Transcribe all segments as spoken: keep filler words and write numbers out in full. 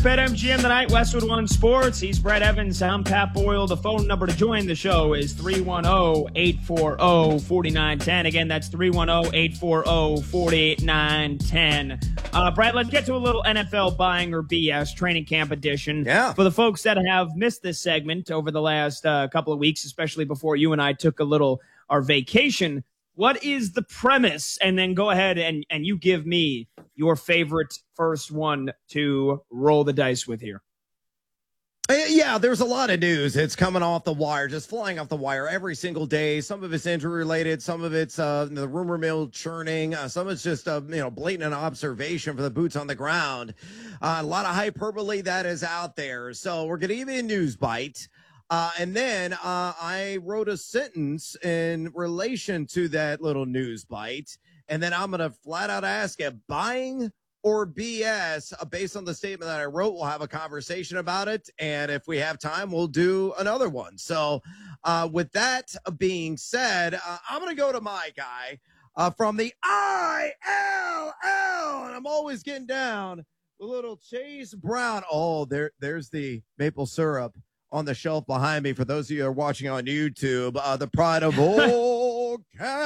BetMGM tonight, Westwood One Sports. He's Brett Evans. I'm Pat Boyle. The phone number to join the show is three one zero, eight four zero, four nine one zero. Again, that's three one zero, eight four zero, four nine one zero. Uh, Brett, let's get to a little N F L buying or B S training camp edition. Yeah. For the folks that have missed this segment over the last uh, couple of weeks, especially before you and I took a little our vacation, what is the premise? And then go ahead and, and you give me your favorite first one to roll the dice with here. Yeah, there's a lot of news. It's coming off the wire, just flying off the wire every single day. Some of it's injury related. Some of it's uh, the rumor mill churning. Uh, some of it's just, uh, you know, blatant observation for the boots on the ground. Uh, a lot of hyperbole that is out there. So we're going to give you a news bite. Uh, and then uh, I wrote a sentence in relation to that little news bite. And then I'm going to flat out ask you, buying or B S, uh, based on the statement that I wrote. We'll have a conversation about it. And if we have time, we'll do another one. So uh, with that being said, uh, I'm going to go to my guy uh, from the I L L. And I'm always getting down a little Chase Brown. Oh, there, there's the maple syrup on the shelf behind me. For those of you who are watching on YouTube, uh, the pride of old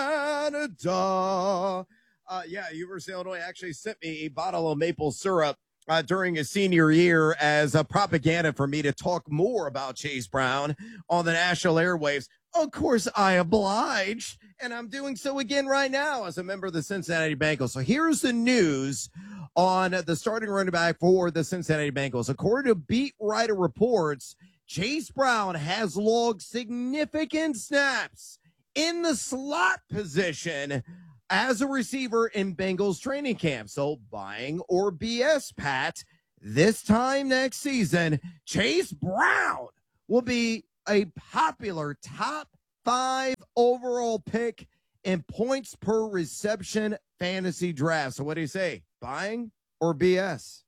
Canada. Uh, yeah, University of Illinois actually sent me a bottle of maple syrup uh, during his senior year as a propaganda for me to talk more about Chase Brown on the national airwaves. Of course, I obliged, and I'm doing so again right now as a member of the Cincinnati Bengals. So here's the news on the starting running back for the Cincinnati Bengals. According to Beat Writer Reports, Chase Brown has logged significant snaps in the slot position as a receiver in Bengals training camp. So buying or B S, Pat, this time next season, Chase Brown will be a popular top five overall pick in points per reception fantasy draft. So what do you say? Buying or B S?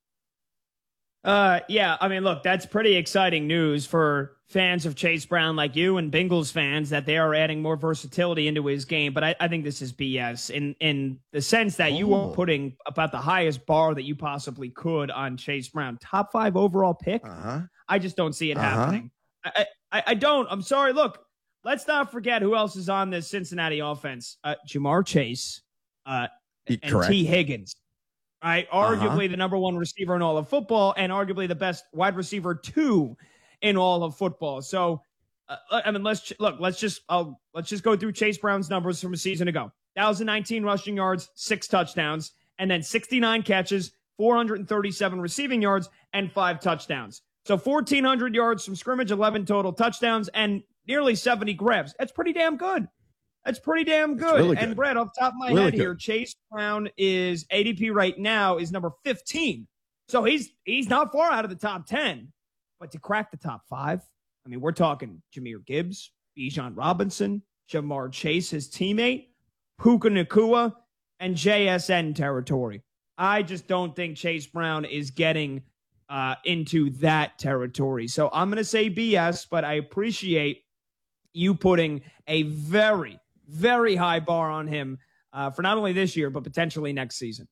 Uh, yeah, I mean, look, that's pretty exciting news for fans of Chase Brown like you and Bengals fans that they are adding more versatility into his game. But I, I think this is B S in, in the sense that oh. you are putting about the highest bar that you possibly could on Chase Brown. Top five overall pick? Uh-huh. I just don't see it uh-huh. happening. I, I, I don't. I'm sorry. Look, let's not forget who else is on this Cincinnati offense. Uh, Ja'Marr Chase uh, and Correct. T. Higgins. Right, arguably uh-huh. the number one receiver in all of football and arguably the best wide receiver two in all of football. So, uh, I mean, let's look. Let's just I'll, let's just go through Chase Brown's numbers from a season ago. one thousand nineteen rushing yards, six touchdowns, and then sixty-nine catches, four hundred thirty-seven receiving yards, and five touchdowns. So fourteen hundred yards from scrimmage, eleven total touchdowns, and nearly seventy grabs. That's pretty damn good. That's pretty damn good. Really good. And Brett, off the top of my really head good. here, Chase Brown is A D P right now is number fifteen. So he's he's not far out of the top ten. But to crack the top five, I mean, we're talking Jahmyr Gibbs, Bijan Robinson, Ja'Marr Chase, his teammate, Puka Nacua, and J S N territory. I just don't think Chase Brown is getting uh, into that territory. So I'm going to say B S, but I appreciate you putting a very, very high bar on him uh, for not only this year, but potentially next season.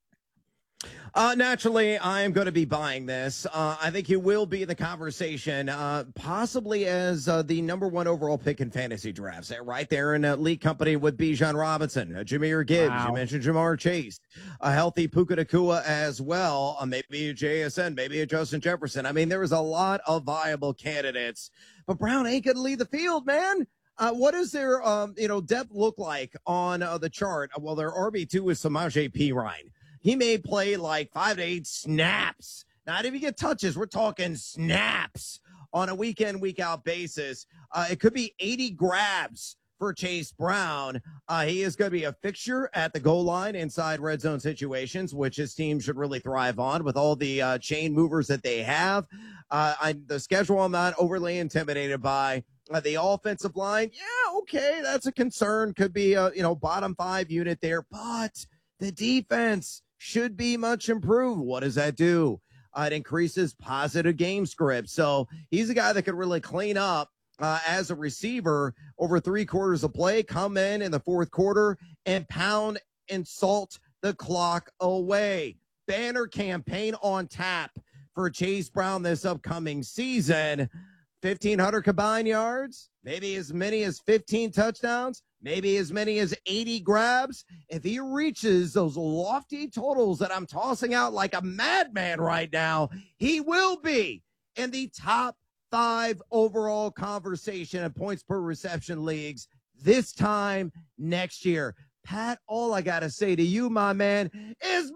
Uh, naturally, I am going to be buying this. Uh, I think he will be in the conversation, uh, possibly as uh, the number one overall pick in fantasy drafts. Right there in uh, league company with Bijan Robinson, uh, Jahmyr Gibbs. Wow. You mentioned Ja'Marr Chase, a healthy Puka Nacua as well. Uh, maybe a J S N, maybe a Justin Jefferson. I mean, there was a lot of viable candidates, but Brown ain't going to lead the field, man. Uh, what does their, um, you know, depth look like on uh, the chart? Well, their R B two is Samaje Perine. He may play like five to eight snaps. Not even get touches. We're talking snaps on a week-in, week-out basis. Uh, it could be eighty grabs for Chase Brown. Uh, he is going to be a fixture at the goal line inside red zone situations, which his team should really thrive on with all the uh, chain movers that they have. Uh, I, the schedule I'm not overly intimidated by. Uh, the offensive line, yeah, okay, that's a concern. Could be a you know bottom five unit there, but the defense should be much improved. What does that do? Uh, it increases positive game script. So he's a guy that could really clean up uh, as a receiver over three quarters of play, come in in the fourth quarter and pound and salt the clock away. Banner campaign on tap for Chase Brown this upcoming season. fifteen hundred combined yards, maybe as many as fifteen touchdowns, maybe as many as eighty grabs. If he reaches those lofty totals that I'm tossing out like a madman right now, he will be in the top five overall conversation in points per reception leagues this time next year. Pat, all I got to say to you, my man, is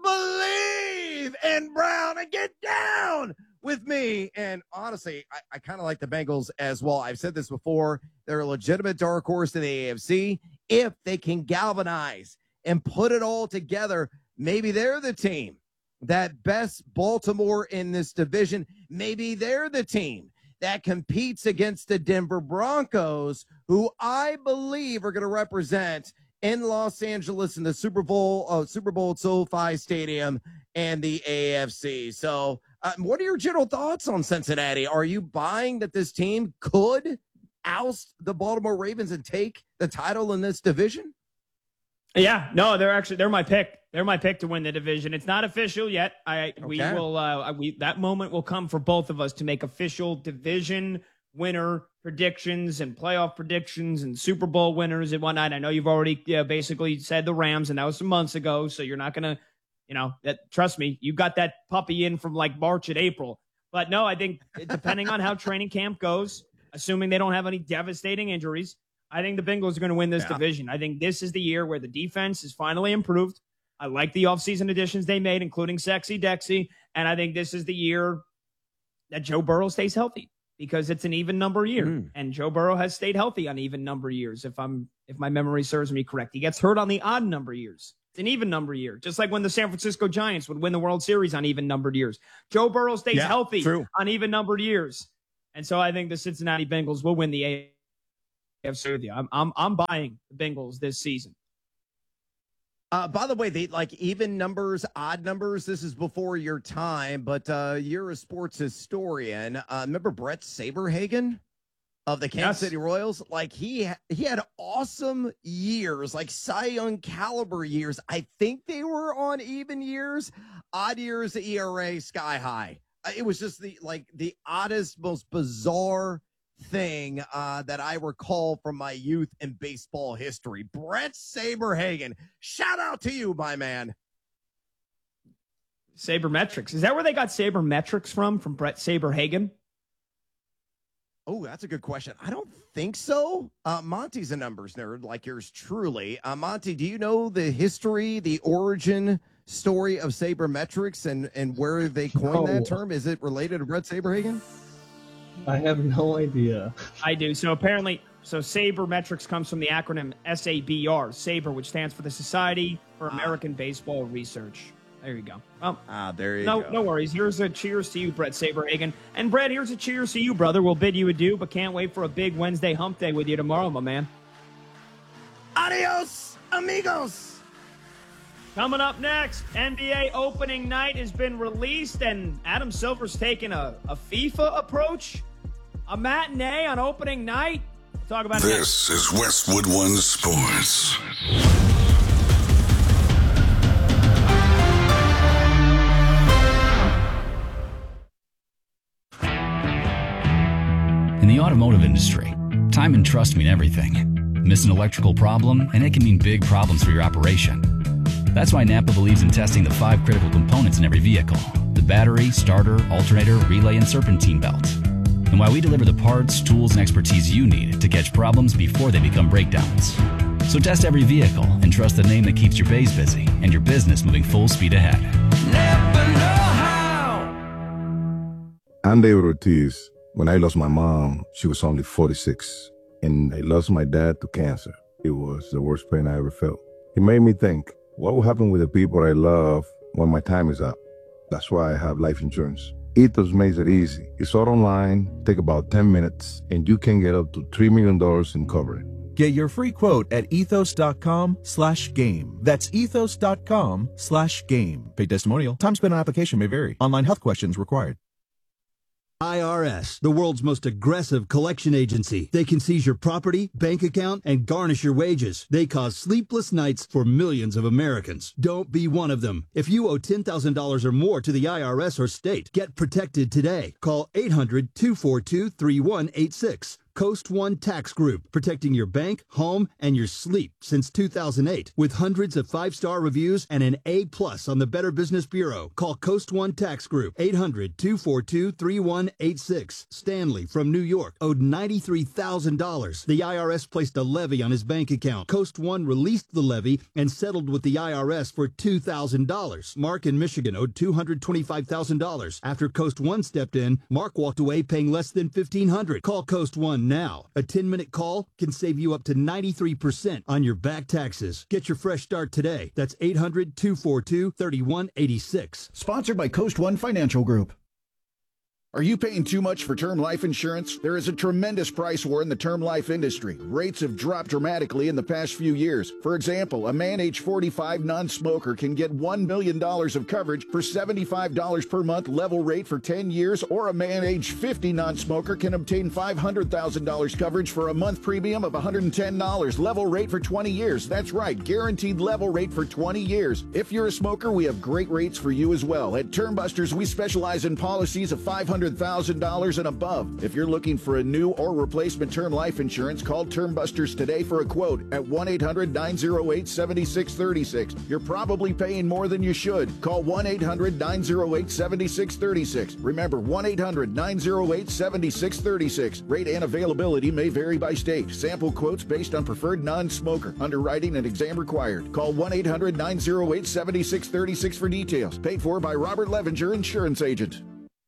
believe in Brown and get down with me. And honestly, I, I kind of like the Bengals as well. I've said this before. They're a legitimate dark horse in the A F C. If they can galvanize and put it all together, maybe they're the team that best Baltimore in this division. Maybe they're the team that competes against the Denver Broncos, who I believe are going to represent in Los Angeles in the Super Bowl, uh, Super Bowl at SoFi Stadium and the A F C. So uh, what are your general thoughts on Cincinnati? Are you buying that this team could oust the Baltimore Ravens and take the title in this division? Yeah, no, they're actually, they're my pick. They're my pick to win the division. It's not official yet. I, okay. we will, uh, we, that moment will come for both of us to make official division winner predictions and playoff predictions and Super Bowl winners and whatnot. I know you've already uh, basically said the Rams, and that was some months ago. So you're not going to, you know, that, trust me, you got that puppy in from like March and April. But no, I think depending on how training camp goes, assuming they don't have any devastating injuries, I think the Bengals are going to win this yeah. division. I think this is the year where the defense is finally improved. I like the offseason additions they made, including Sexy Dexy. And I think this is the year that Joe Burrow stays healthy because it's an even number year. Mm. And Joe Burrow has stayed healthy on even number years, if I'm if my memory serves me correct. He gets hurt on the odd number years. It's an even number year, just like when the San Francisco Giants would win the World Series on even numbered years. Joe Burrow stays yeah, healthy true. on even numbered years. And so I think the Cincinnati Bengals will win the A F C with you. I'm, I'm, I'm buying the Bengals this season. Uh, by the way, they like even numbers, odd numbers. This is before your time, but uh, you're a sports historian. Uh, remember Brett Saberhagen of the Kansas yes. City Royals? Like he he had awesome years, like Cy Young caliber years. I think they were on even years, odd years. The E R A sky high. It was just the like the oddest, most bizarre thing uh, that I recall from my youth in baseball history. Brett Saberhagen, shout out to you, my man. Sabermetrics. Is that where they got Sabermetrics from, from Brett Saberhagen? Oh, that's a good question. I don't think so. Uh, Monty's a numbers nerd like yours truly. Uh, Monty, do you know the history, the origin story of Sabermetrics and, and where they coined no. that term? Is it related to Brett Saberhagen? I have no idea. I do. So apparently, so Sabermetrics comes from the acronym S A B R, SABR, which stands for the Society for American ah. Baseball Research. There you go. Well, ah, there you no, go. No worries. Here's a cheers to you, Brett Saberhagen. And Brett, here's a cheers to you, brother. We'll bid you adieu, but can't wait for a big Wednesday hump day with you tomorrow, my man. Adios, amigos. Coming up next, N B A opening night has been released, and Adam Silver's taking a, a FIFA approach. A matinee on opening night. We'll talk about this. This is Westwood One Sports. In the automotive industry, time and trust mean everything. Miss an electrical problem, and it can mean big problems for your operation. That's why Napa believes in testing the five critical components in every vehicle: the battery, starter, alternator, relay, and serpentine belt. And why we deliver the parts, tools, and expertise you need to catch problems before they become breakdowns. So test every vehicle and trust the name that keeps your bays busy and your business moving full speed ahead. Napa know-how. I'm David Ortiz. When I lost my mom, she was only forty-six. And I lost my dad to cancer. It was the worst pain I ever felt. It made me think, what will happen with the people I love when my time is up? That's why I have life insurance. Ethos makes it easy. It's all online, take about ten minutes, and you can get up to three million dollars in coverage. Get your free quote at ethos.com slash game. That's ethos.com slash game. Paid testimonial. Time spent on application may vary. Online health questions required. I R S, the world's most aggressive collection agency. They can seize your property, bank account, and garnish your wages. They cause sleepless nights for millions of Americans. Don't be one of them. If you owe ten thousand dollars or more to the I R S or state, get protected today. Call eight hundred, two four two, three one eight six. Coast One Tax Group, protecting your bank, home, and your sleep since two thousand eight. With hundreds of five-star reviews and an A plus on the Better Business Bureau. Call Coast One Tax Group, eight hundred, two four two, three one eight six. Stanley from New York owed ninety-three thousand dollars. The I R S placed a levy on his bank account. Coast One released the levy and settled with the I R S for two thousand dollars. Mark in Michigan owed two hundred twenty-five thousand dollars. After Coast One stepped in, Mark walked away paying less than fifteen hundred dollars. Call Coast One now. A ten-minute call can save you up to ninety-three percent on your back taxes. Get your fresh start today. That's eight hundred, two four two, three one eight six. Sponsored by Coast One Financial Group. Are you paying too much for term life insurance? There is a tremendous price war in the term life industry. Rates have dropped dramatically in the past few years. For example, a man age forty-five non-smoker can get one million dollars of coverage for seventy-five dollars per month level rate for ten years, or a man age fifty non-smoker can obtain five hundred thousand dollars coverage for a month premium of one hundred ten dollars level rate for twenty years. That's right, guaranteed level rate for twenty years. If you're a smoker, we have great rates for you as well. At Term Busters, we specialize in policies of five hundred thousand dollars and above. If you're looking for a new or replacement term life insurance, call Term Busters today for a quote at one eight hundred, nine oh eight, seven six three six. You're probably paying more than you should. Call one eight hundred, nine oh eight, seven six three six. Remember, one eight hundred, nine oh eight, seven six three six. Rate and availability may vary by state. Sample quotes based on preferred non-smoker. Underwriting and exam required. Call one eight hundred, nine oh eight, seven six three six for details. Paid for by Robert Levenger, insurance agent.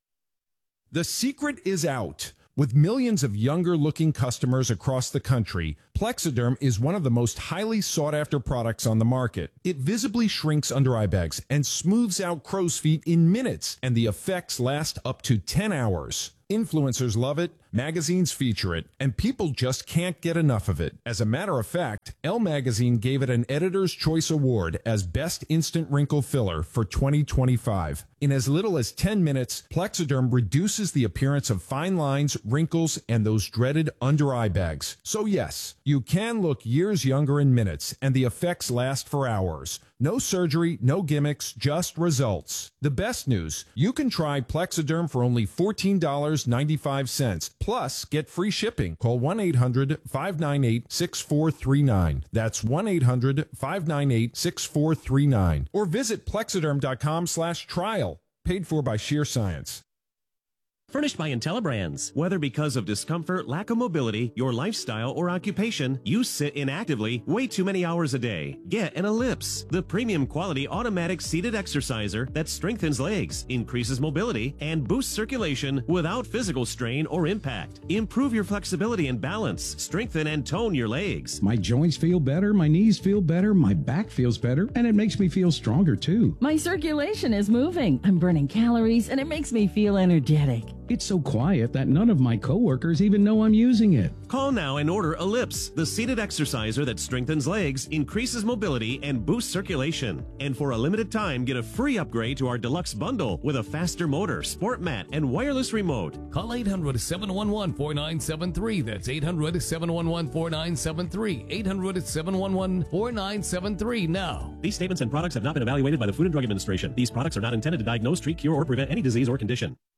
The secret is out. With millions of younger-looking customers across the country, Plexiderm is one of the most highly sought-after products on the market. It visibly shrinks under-eye bags and smooths out crow's feet in minutes, and the effects last up to ten hours. Influencers love it, magazines feature it, and people just can't get enough of it. As a matter of fact, Elle Magazine gave it an Editor's Choice Award as Best Instant Wrinkle Filler for twenty twenty-five. In as little as ten minutes, Plexiderm reduces the appearance of fine lines, wrinkles, and those dreaded under-eye bags. So yes, you can look years younger in minutes, and the effects last for hours. No surgery, no gimmicks, just results. The best news, you can try Plexiderm for only fourteen dollars and ninety-five cents. Plus, get free shipping. Call one eight hundred, five nine eight, six four three nine. That's one eight hundred, five nine eight, six four three nine. Or visit plexiderm.com slash trial. Paid for by Sheer Science. Furnished by IntelliBrands. Whether because of discomfort, lack of mobility, your lifestyle, or occupation, you sit inactively way too many hours a day. Get an Ellipse, the premium quality automatic seated exerciser that strengthens legs, increases mobility, and boosts circulation without physical strain or impact. Improve your flexibility and balance, strengthen and tone your legs. My joints feel better, my knees feel better, my back feels better, and it makes me feel stronger too. My circulation is moving. I'm burning calories, and it makes me feel energetic. It's so quiet that none of my coworkers even know I'm using it. Call now and order Ellipse, the seated exerciser that strengthens legs, increases mobility, and boosts circulation. And for a limited time, get a free upgrade to our deluxe bundle with a faster motor, sport mat, and wireless remote. Call eight hundred, seven one one, four nine seven three. That's eight hundred, seven one one, four nine seven three. eight hundred, seven one one, four nine seven three now. These statements and products have not been evaluated by the Food and Drug Administration. These products are not intended to diagnose, treat, cure, or prevent any disease or condition.